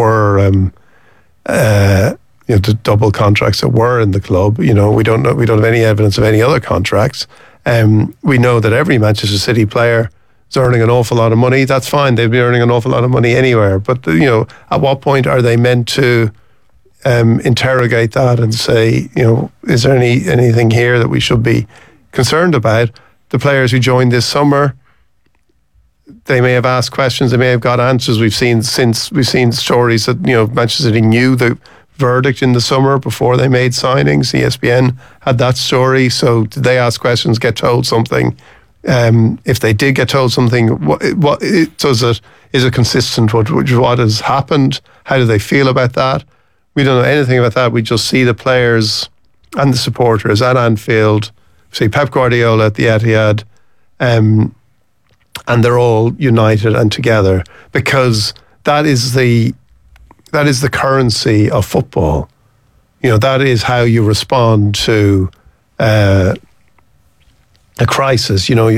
double contracts that were in the club. You know, we don't have any evidence of any other contracts. We know that every Manchester City player is earning an awful lot of money. That's fine. They'd be earning an awful lot of money anywhere. But, you know, at what point are they meant to interrogate that and say, you know, is there anything here that we should be concerned about? The players who joined this summer, they may have asked questions, they may have got answers. We've seen stories that, you know, Manchester City knew the verdict in the summer before they made signings. ESPN had that story. So did they ask questions, get told something? If they did get told something, is it consistent with what has happened? How do they feel about that? We don't know anything about that. We just see the players and the supporters at Anfield, see Pep Guardiola at the Etihad, and they're all united and together, because that is the currency of football. You know, that is how you respond to a crisis. You know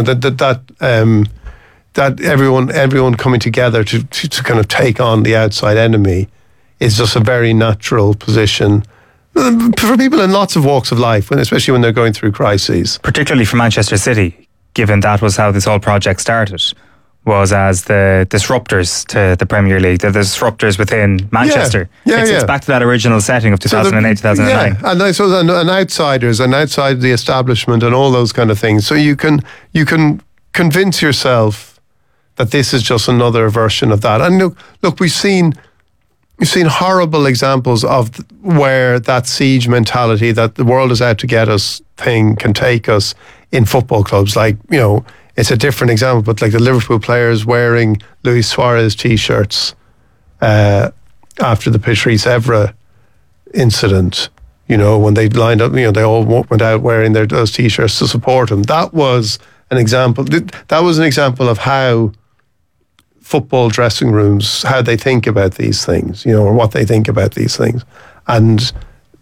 that everyone coming together to kind of take on the outside enemy is just a very natural position for people in lots of walks of life, especially when they're going through crises. Particularly for Manchester City, given that was how this whole project started, was as the disruptors to the Premier League, the disruptors within Manchester. It's back to that original setting of 2008, 2009. Yeah, and I suppose and outsiders and outside the establishment and all those kind of things. So you can convince yourself that this is just another version of that. And look, we've seen horrible examples of where that siege mentality, that the world is out to get us thing, can take us in football clubs. Like, you know, it's a different example, but like the Liverpool players wearing Luis Suarez t-shirts after the Patrice Evra incident, you know, when they lined up, you know, they all went out wearing those t-shirts to support him. That was an example. That was an example of how football dressing rooms, how they think about these things, you know, or what they think about these things. And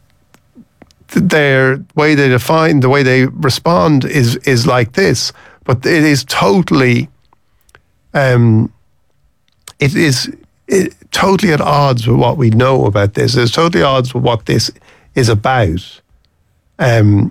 their way they define, the way they respond is like this. But it is totally, totally at odds with what we know about this. It's totally at odds with what this is about. And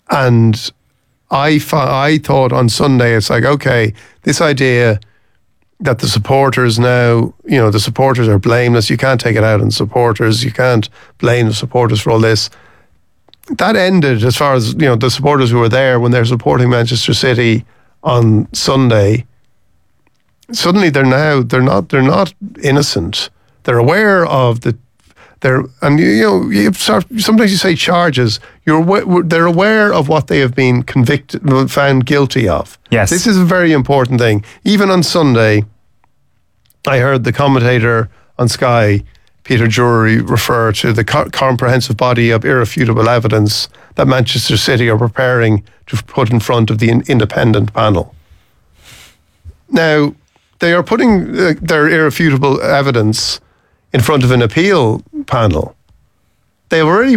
I thought on Sunday, it's like, okay, this idea that the supporters now, you know, the supporters are blameless. You can't take it out on supporters. You can't blame the supporters for all this. That ended as far as, you know, the supporters who were there when they're supporting Manchester City on Sunday. suddenly they're not innocent. They're aware of sometimes you say charges. They're aware of what they have been found guilty of. Yes, this is a very important thing. Even on Sunday, I heard the commentator on Sky, Peter Drury, refer to the comprehensive body of irrefutable evidence that Manchester City are preparing to put in front of the independent panel. Now, they are putting their irrefutable evidence in front of an appeal panel. They have already